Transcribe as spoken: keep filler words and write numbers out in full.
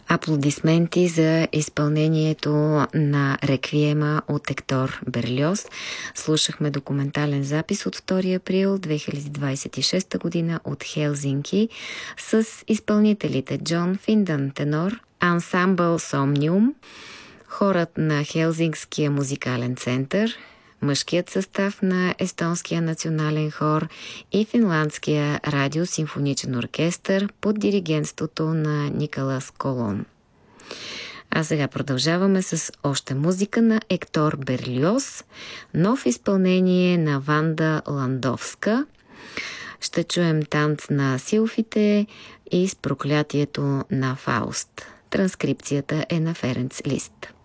Аплодисменти за изпълнението на реквиема от Ектор Берлиоз. Слушахме документален запис от втори април две хиляди двадесет и шеста година от Хелзинки с изпълнителите Джон Финдън тенор, ансамбъл Сомниум, хорът на Хелзинкския музикален център, мъжкият състав на Естонския национален хор и Финландския радиосимфоничен оркестър под диригентството на Николас Колон. А сега продължаваме с още музика на Ектор Берлиоз, нов изпълнение на Ванда Ландовска. Ще чуем танц на силфите и с проклятието на Фауст. Транскрипцията е на Ференц Лист.